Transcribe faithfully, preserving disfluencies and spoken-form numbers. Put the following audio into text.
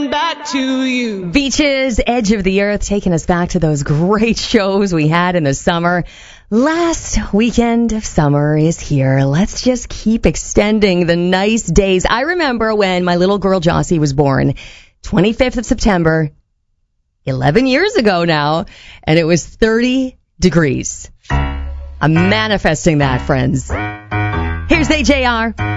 coming back to you. Beaches, Edge of the Earth, taking us back to those great shows we had in the summer. Last weekend of summer is here. Let's just keep extending the nice days. I remember when my little girl Jossie was born, twenty-fifth of September, eleven years ago now, and it was thirty degrees. I'm manifesting that, friends. Here's A J R.